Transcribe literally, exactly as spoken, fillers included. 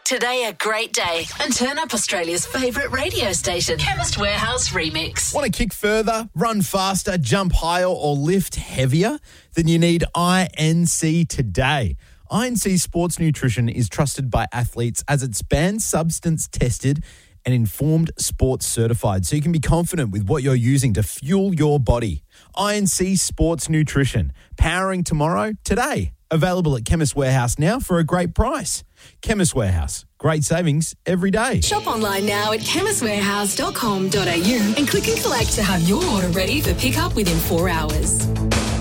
today a great day and turn up Australia's favourite radio station, Chemist Warehouse Remix. Want to kick further, run faster, jump higher or lift heavier? Then you need I N C Today. I N C Sports Nutrition is trusted by athletes as it's banned substance tested and informed sports certified, so you can be confident with what you're using to fuel your body. I N C Sports Nutrition, powering tomorrow today. Available at Chemist Warehouse now for a great price. Chemist Warehouse, great savings every day. Shop online now at chemist warehouse dot com dot a u and click and collect to have your order ready for pickup within four hours.